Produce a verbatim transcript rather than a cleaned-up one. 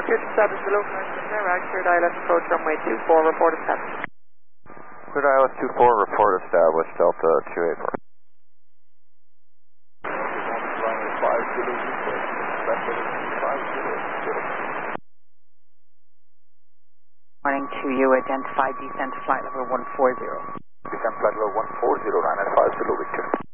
Altitude seven Zulu, direct, cleared I L S approach runway two four, report established. Cleared I L S two four, report established, Delta two eight four. five Zulu, five Zulu, Zulu. Morning to you, identify descent flight level one four zero. Descent flight level one four zero, nine nine five Zulu, Victor.